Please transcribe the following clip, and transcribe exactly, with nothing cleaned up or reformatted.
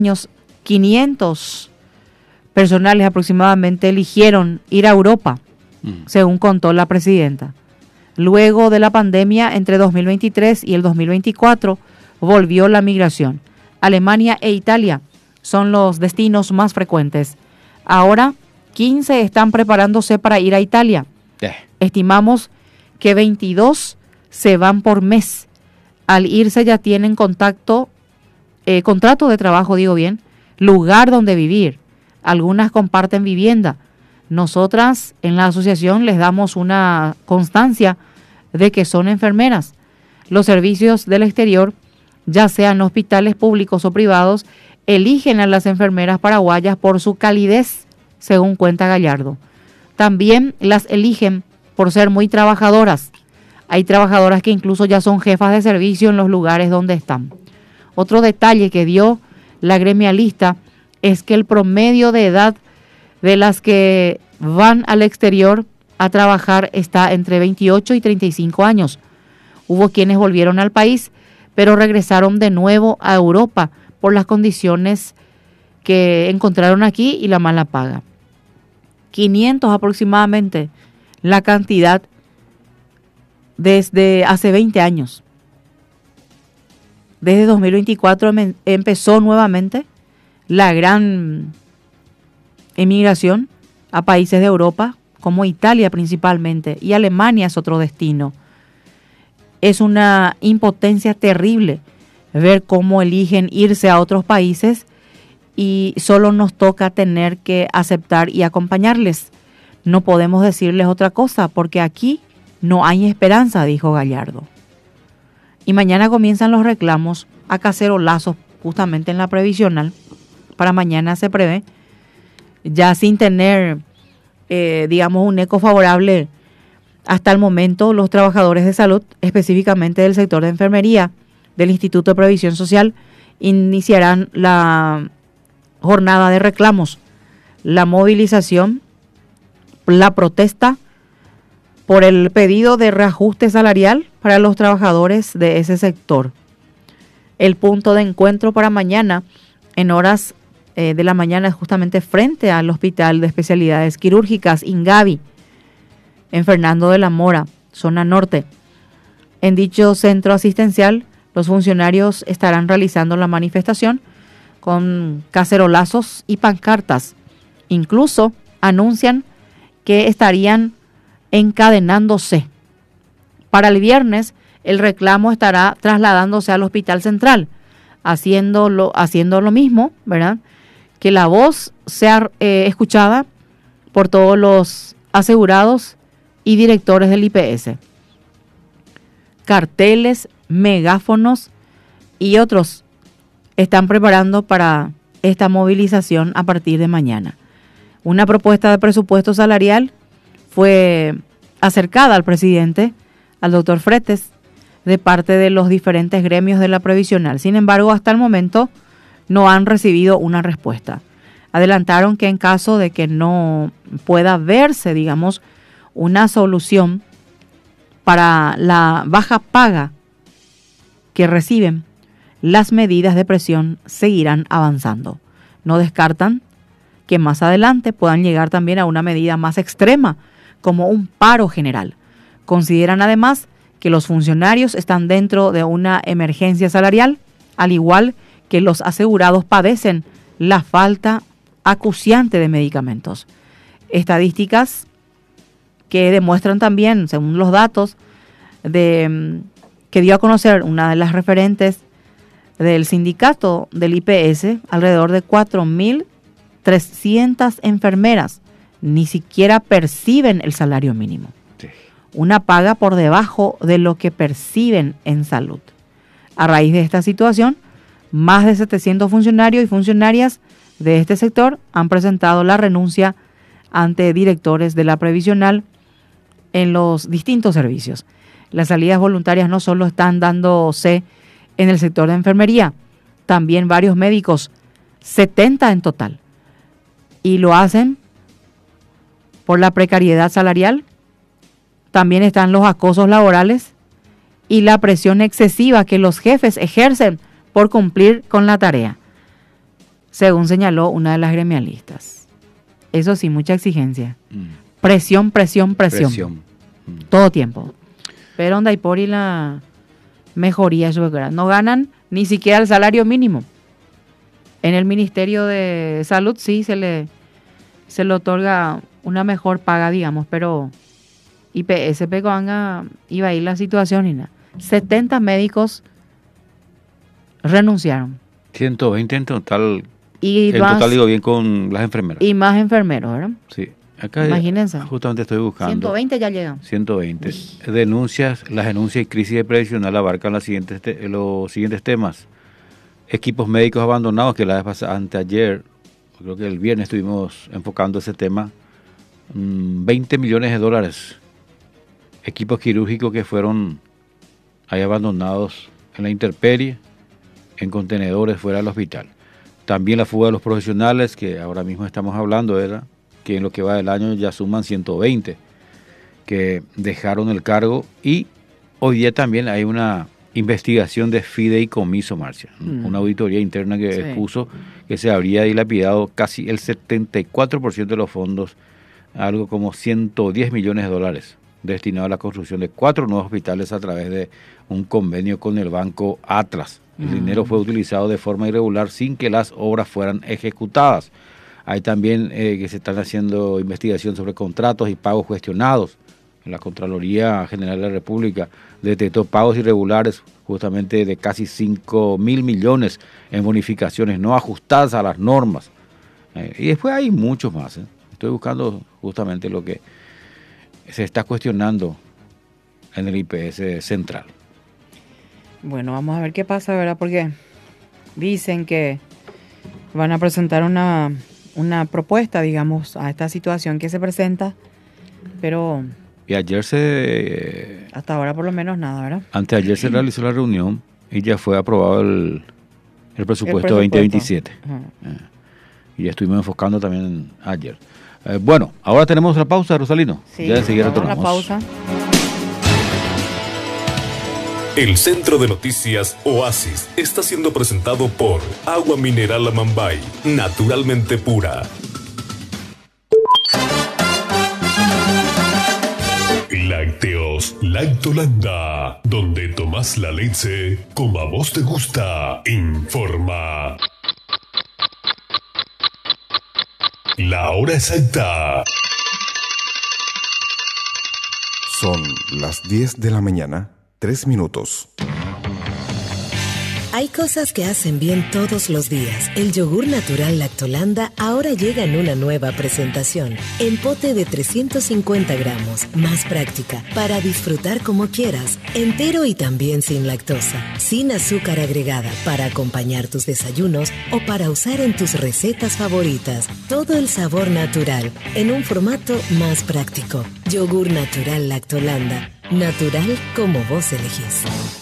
años, quinientos personales aproximadamente eligieron ir a Europa, mm. según contó la presidenta. Luego de la pandemia, entre dos mil veintitrés y el dos mil veinticuatro, volvió la migración. Alemania e Italia son los destinos más frecuentes. Ahora, quince están preparándose para ir a Italia. Eh. Estimamos que veintidós se van por mes. Al irse ya tienen contacto, eh, contrato de trabajo, digo bien, lugar donde vivir. Algunas comparten vivienda. Nosotras en la asociación les damos una constancia de que son enfermeras. Los servicios del exterior, ya sean hospitales públicos o privados, eligen a las enfermeras paraguayas por su calidez, según cuenta Gallardo. También las eligen por ser muy trabajadoras. Hay trabajadoras que incluso ya son jefas de servicio en los lugares donde están. Otro detalle que dio la gremialista es que el promedio de edad de las que van al exterior a trabajar está entre veintiocho y treinta y cinco años. Hubo quienes volvieron al país, pero regresaron de nuevo a Europa por las condiciones que encontraron aquí y la mala paga. quinientos aproximadamente la cantidad desde hace veinte años. Desde dos mil veinticuatro empezó nuevamente la gran emigración a países de Europa, como Italia principalmente, y Alemania es otro destino. Es una impotencia terrible ver cómo eligen irse a otros países y solo nos toca tener que aceptar y acompañarles. No podemos decirles otra cosa porque aquí no hay esperanza, dijo Gallardo. Y mañana comienzan los reclamos a cacerolazos justamente en la previsional. Para mañana se prevé, ya sin tener, eh, digamos, un eco favorable hasta el momento, los trabajadores de salud, específicamente del sector de enfermería del Instituto de Previsión Social, iniciarán la jornada de reclamos, la movilización, la protesta por el pedido de reajuste salarial para los trabajadores de ese sector. El punto de encuentro para mañana, en horas eh, de la mañana, es justamente frente al Hospital de Especialidades Quirúrgicas Ingavi, en Fernando de la Mora, zona norte. En dicho centro asistencial, los funcionarios estarán realizando la manifestación con cacerolazos y pancartas. Incluso anuncian que estarían encadenándose. Para el viernes, el reclamo estará trasladándose al Hospital Central, haciendo lo, haciendo lo mismo, ¿verdad? Que la voz sea eh, escuchada por todos los asegurados y directores del I P S. Carteles, megáfonos y otros están preparando para esta movilización a partir de mañana. Una propuesta de presupuesto salarial fue acercada al presidente, al doctor Fretes, de parte de los diferentes gremios de la previsional. Sin embargo, hasta el momento no han recibido una respuesta. Adelantaron que en caso de que no pueda verse, digamos, una solución para la baja paga que reciben, las medidas de presión seguirán avanzando. No descartan que más adelante puedan llegar también a una medida más extrema, como un paro general. Consideran además que los funcionarios están dentro de una emergencia salarial, al igual que los asegurados padecen la falta acuciante de medicamentos. Estadísticas que demuestran también, según los datos de, que dio a conocer una de las referentes del sindicato del I P S, alrededor de cuatro mil trescientas enfermeras ni siquiera perciben el salario mínimo. Sí. Una paga por debajo de lo que perciben en salud. A raíz de esta situación, más de setecientos funcionarios y funcionarias de este sector han presentado la renuncia ante directores de la previsional en los distintos servicios. Las salidas voluntarias no solo están dándose en el sector de enfermería, también varios médicos, setenta en total, y lo hacen por la precariedad salarial. También están los acosos laborales y la presión excesiva que los jefes ejercen por cumplir con la tarea. según señaló una de las gremialistas. Eso sí, mucha exigencia. Mm. Presión, presión, presión. presión. Mm. Todo tiempo. Pero onda y por y la mejoría, yo creo, no ganan ni siquiera el salario mínimo. En el Ministerio de Salud sí se le, se le otorga una mejor paga, digamos, pero I P S P Coanga iba a ir la situación y nada. setenta médicos renunciaron. ciento veinte en total. Y en más, total digo bien con las enfermeras. Y más enfermeros, ¿verdad? Sí. Acá imagínense. Justamente estoy buscando. ciento veinte ya llegan. ciento veinte. Uy. Denuncias, las denuncias y crisis de previsional abarcan las siguientes te, los siguientes temas. Equipos médicos abandonados, que la vez pasada, anteayer, creo que el viernes estuvimos enfocando ese tema. veinte millones de dólares. Equipos quirúrgicos que fueron ahí abandonados en la intemperie, en contenedores fuera del hospital. También la fuga de los profesionales, que ahora mismo estamos hablando, ¿verdad? Que en lo que va del año ya suman ciento veinte que dejaron el cargo, y hoy día también hay una investigación de fideicomiso, Marcia, mm. una auditoría interna que sí. expuso que se habría dilapidado casi el setenta y cuatro por ciento de los fondos, algo como ciento diez millones de dólares, destinados a la construcción de cuatro nuevos hospitales a través de un convenio con el banco Atlas. El mm. dinero fue utilizado de forma irregular sin que las obras fueran ejecutadas. Hay también eh, que se están haciendo investigación sobre contratos y pagos cuestionados. La Contraloría General de la República detectó pagos irregulares justamente de casi cinco mil millones en bonificaciones no ajustadas a las normas. Eh, y después hay muchos más. ¿eh? Estoy buscando justamente lo que se está cuestionando en el I P S central. Bueno, vamos a ver qué pasa, ¿verdad? Porque dicen que van a presentar una... una propuesta, digamos, a esta situación que se presenta, pero... Y ayer se... Hasta ahora por lo menos nada, ¿verdad? Anteayer se realizó la reunión y ya fue aprobado el, el presupuesto, el presupuesto. veinte veintisiete. Uh-huh. eh, y ya estuvimos enfocando también ayer. Eh, bueno, ahora tenemos la pausa, Rosalino. Sí, ya enseguida retornamos. La pausa. El Centro de Noticias Oasis está siendo presentado por Agua Mineral Amambay, naturalmente pura. Lácteos Lactolanda, donde tomas la leche como a vos te gusta, informa. La hora exacta. Son las diez de la mañana. Tres minutos. Hay cosas que hacen bien todos los días. El yogur natural Lactolanda ahora llega en una nueva presentación. En pote de trescientos cincuenta gramos. Más práctica. Para disfrutar como quieras. Entero y también sin lactosa. Sin azúcar agregada. Para acompañar tus desayunos o para usar en tus recetas favoritas. Todo el sabor natural. En un formato más práctico. Yogur natural Lactolanda. Natural como vos elegís.